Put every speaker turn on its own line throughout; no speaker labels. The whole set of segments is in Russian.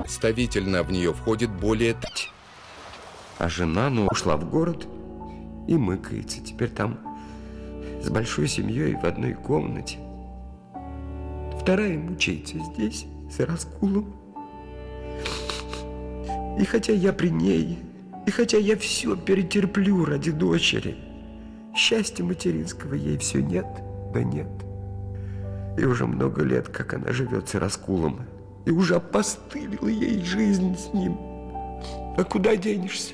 представительно в нее входит более...
А жена, ушла в город и мыкается. Теперь там с большой семьей в одной комнате. Вторая мучается здесь, с раскулом. И хотя я при ней, и хотя я все перетерплю ради дочери, счастья материнского ей все нет, да нет. И уже много лет, как она живет с раскулом, и уже опостылила ей жизнь с ним. А куда денешься?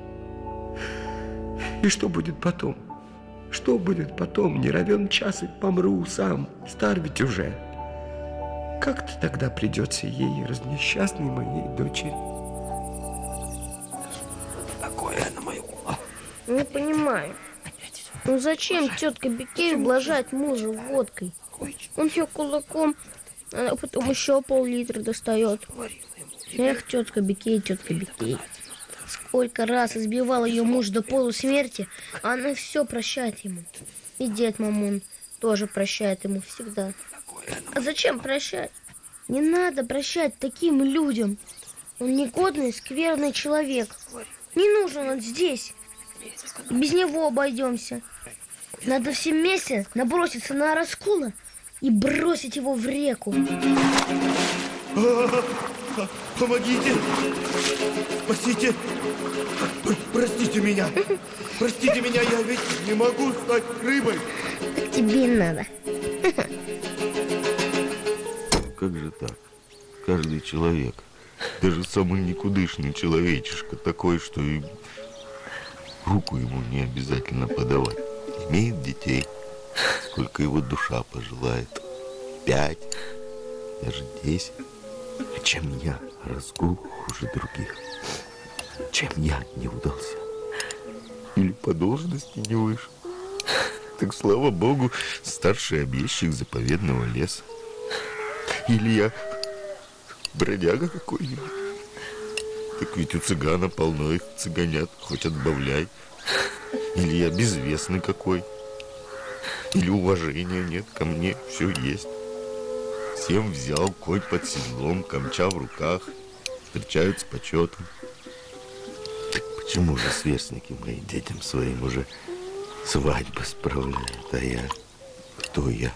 И что будет потом? Что будет потом? Не равен час и помру сам, стар ведь уже. Как-то тогда придется ей, разнесчастной моей дочери.
Такое на мою голову.
Не понимаю. Ну зачем тетка Бекея ублажать мужа водкой? Он ее кулаком, а потом еще пол-литра достает. Эх, тетка Бекея, тетка Бекея. Сколько раз избивал ее муж до полусмерти, а она все прощает ему. И дед Мамон тоже прощает ему всегда. А зачем прощать? Не надо прощать таким людям. Он негодный, скверный человек. Не нужен он здесь. Без него обойдемся. Надо все вместе наброситься на раскула и бросить его в реку.
Помогите! Спасите! Простите меня! Простите меня, я ведь не могу стать рыбой!
Так тебе и надо.
Как же так? Каждый человек, даже самый никудышный человечишка, такой, что и руку ему не обязательно подавать, имеет детей, сколько его душа пожелает. 5, даже 10. А чем я, раскул, хуже других? Чем я не удался? Или по должности не вышел? Так, слава богу, старший объездчик заповедного леса. Или я бродяга какой-нибудь. Так ведь у цыгана полно их цыганят, хоть отбавляй. Или я безвестный какой. Или уважения нет ко мне, все есть. Всем взял, конь под седлом, камча в руках, встречают с почетом. Так почему же сверстники мои детям своим уже свадьбы справляют, а я... Кто я?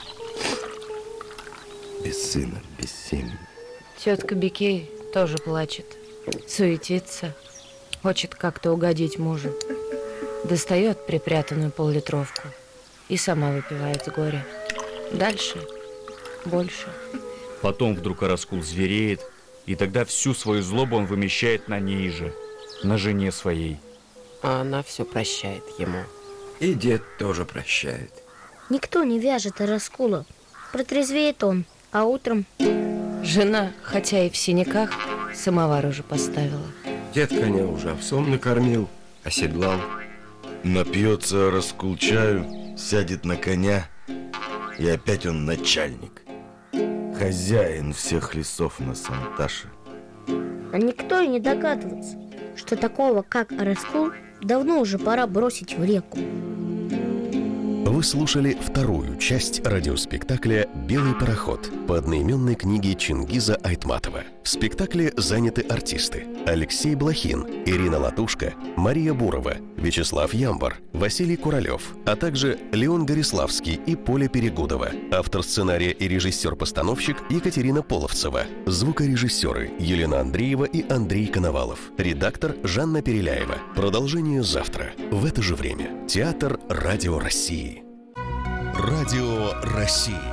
Без сына, без семьи.
Тетка Бекея тоже плачет, суетится, хочет как-то угодить мужу. Достает припрятанную пол-литровку и сама выпивает с горя. Дальше больше.
Потом вдруг раскул звереет, и тогда всю свою злобу он вымещает на ней же, на жене своей.
А она все прощает ему.
И дед тоже прощает.
Никто не вяжет раскула. Протрезвеет он, а утром...
Жена, хотя и в синяках, самовар уже поставила.
Дед коня уже овсом накормил, оседлал.
Напьется раскул чаю, сядет на коня, и опять он начальник. Хозяин всех лесов на Санташе.
А никто и не догадывается, что такого, как раскул, давно уже пора бросить в реку.
Вы слушали вторую часть радиоспектакля «Белый пароход» по одноименной книге Чингиза Айтматова. В спектакле заняты артисты: Алексей Блохин, Ирина Латушко, Мария Бурова, Вячеслав Ямбар, Василий Куралев, а также Леон Гориславский и Поля Перегудова. Автор сценария и режиссер-постановщик Екатерина Половцева. Звукорежиссеры Елена Андреева и Андрей Коновалов. Редактор Жанна Переляева. Продолжение завтра в это же время. Театр Радио России. Радио России.